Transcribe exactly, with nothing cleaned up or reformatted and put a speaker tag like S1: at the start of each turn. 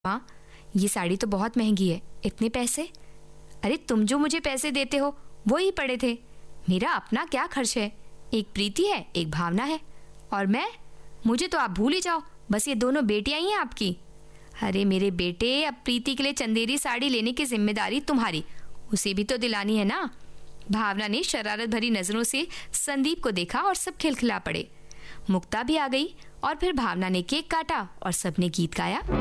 S1: माँ, ये साड़ी तो बहुत महंगी है, इतने पैसे? अरे तुम जो मुझे पैसे देते हो वो ही पड़े थे। मेरा अपना क्या खर्च है? एक प्रीति है, एक भावना है, और मैं? मुझे तो आप भूल ही जाओ, बस ये दोनों बेटियां ही हैं आपकी। अरे मेरे बेटे, अब प्रीति के लिए चंदेरी साड़ी लेने की जिम्मेदारी तुम्हारी, उसे भी तो दिलानी है ना। भावना ने शरारत भरी नजरों से संदीप को देखा और सब खिलखिला पड़े। मुक्ता भी आ गई और फिर भावना ने केक काटा और सबने गीत गाया।